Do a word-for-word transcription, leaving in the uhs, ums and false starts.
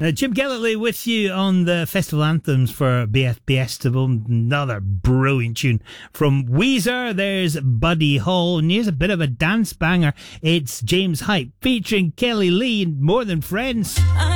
Uh, Jim Galloway with you on the festival anthems for B F B Festival. Another brilliant tune from Weezer. There's Buddy Hall. And here's a bit of a dance banger. It's James Hype featuring Kelly Lee and More Than Friends.